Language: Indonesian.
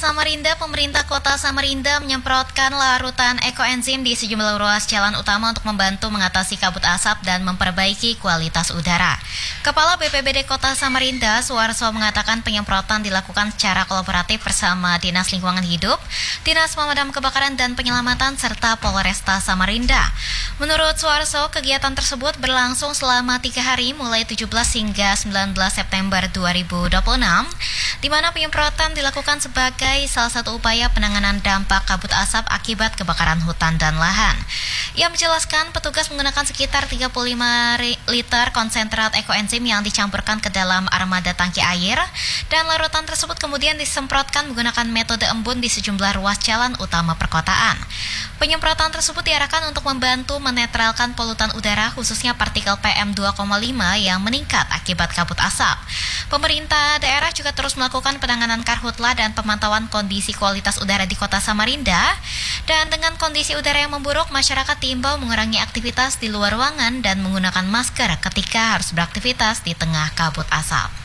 Samarinda, pemerintah kota Samarinda menyemprotkan larutan ekoenzim di sejumlah ruas jalan utama untuk membantu mengatasi kabut asap dan memperbaiki kualitas udara. Kepala BPBD Kota Samarinda, Suwarso, mengatakan penyemprotan dilakukan secara kolaboratif bersama Dinas Lingkungan Hidup, Dinas Pemadam Kebakaran dan Penyelamatan, serta Polresta Samarinda. Menurut Suwarso, kegiatan tersebut berlangsung selama 3 hari mulai 17 hingga 19 September 2026, di mana penyemprotan dilakukan sebagai salah satu upaya penanganan dampak kabut asap akibat kebakaran hutan dan lahan. Ia menjelaskan petugas menggunakan sekitar 35 liter konsentrat ekoenzim yang dicampurkan ke dalam armada tangki air, dan larutan tersebut kemudian disemprotkan menggunakan metode embun di sejumlah ruas jalan utama perkotaan. Penyemprotan tersebut diarahkan untuk membantu menetralkan polutan udara, khususnya partikel PM2,5 yang meningkat akibat kabut asap. Pemerintah daerah juga terus melakukan penanganan karhutla dan pemantauan kondisi kualitas udara di Kota Samarinda. Dan dengan kondisi udara yang memburuk, masyarakat diimbau mengurangi aktivitas di luar ruangan dan menggunakan masker ketika harus beraktivitas di tengah kabut asap.